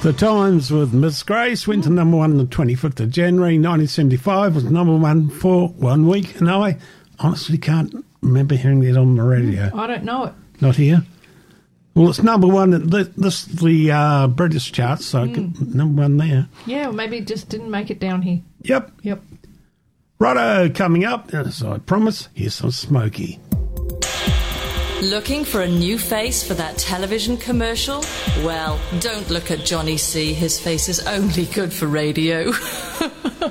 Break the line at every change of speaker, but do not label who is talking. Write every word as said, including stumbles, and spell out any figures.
The Times with Miss Grace went to number one on the twenty-fifth of January nineteen seventy-five, was number one for one week, and I honestly can't remember hearing that on the radio.
I don't know it.
Not here? Well, it's number one at the, this the uh, British charts, so
Mm.
number one there.
Yeah, or maybe it just didn't make it down here.
Yep.
Yep.
Righto, coming up, as I promised, here's some Smokey.
Looking for a new face for that television commercial? Well, don't look at Johnny C. His face is only good for radio.